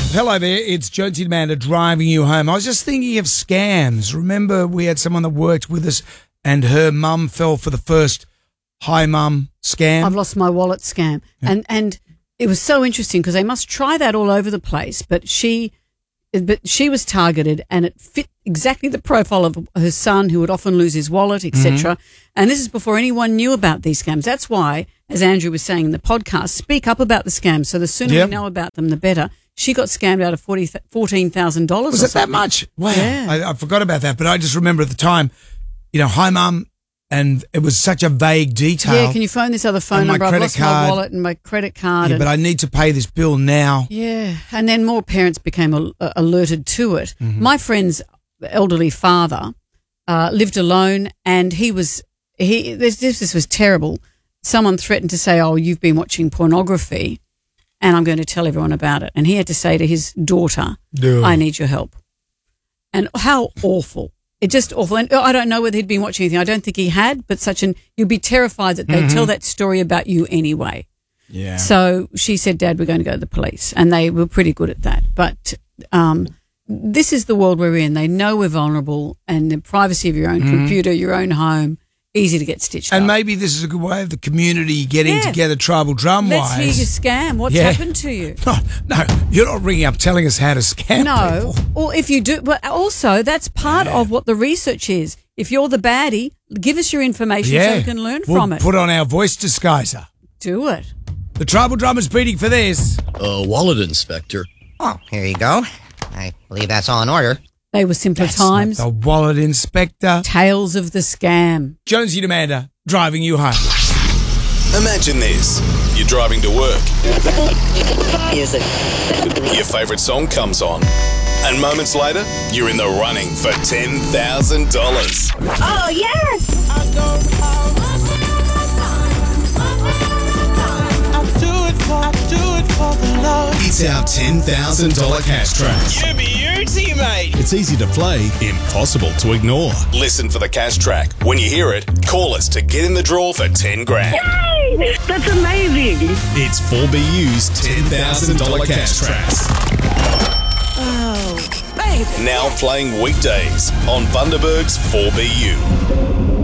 Hello there, it's Jonesy and Amanda driving you home. I was just thinking of scams. Remember we had someone that worked with us and her mum fell for the first hi mum scam? I've lost my wallet scam. Yeah. And it was so interesting because they must try that all over the place, but she was targeted and it fit exactly the profile of her son who would often lose his wallet, etc. And this is before anyone knew about these scams. That's why, as Andrew was saying in the podcast, speak up about the scams. So the sooner we know about them, the better. She got scammed out of $14,000. Was it that much? Wow. Yeah. I forgot about that, but I just remember at the time, hi mum, and it was such a vague detail. Yeah, can you phone this other phone number? I've lost my wallet and my credit card. Yeah, but I need to pay this bill now. Yeah, and then more parents became alerted to it. Mm-hmm. My friend's elderly father lived alone, and this was terrible. Someone threatened to say, "Oh, you've been watching pornography, and I'm going to tell everyone about it." And he had to say to his daughter, "I need your help." And how awful. It's just awful. And I don't know whether he'd been watching anything. I don't think he had, but you'd be terrified that they'd tell that story about you anyway. Yeah. So she said, "Dad, we're going to go to the police." And they were pretty good at that. But this is the world we're in. They know we're vulnerable, and the privacy of your own computer, your own home, easy to get stitched up. And maybe this is a good way of the community getting together tribal drum-wise. Let's hear your scam. What's happened to you? No, you're not ringing up telling us how to scam people. Or if you do, but also that's part of what the research is. If you're the baddie, give us your information so we can learn from it. Put on our voice disguiser. Do it. The tribal drum is beating for this. Wallet inspector. Oh, here you go. I believe that's all in order. They were simpler times. The wallet inspector. Tales of the scam. Jonesy and Amanda driving you home. Imagine this. You're driving to work. Your favourite song comes on. And moments later, you're in the running for $10,000. Oh, yes! It's our $10,000 cash track. You beauty, mate. It's easy to play, impossible to ignore. Listen for the cash track. When you hear it, call us to get in the draw for 10 grand. Yay! That's amazing. It's 4BU's $10,000 cash track. Oh, baby. Now playing weekdays on Bundaberg's 4BU.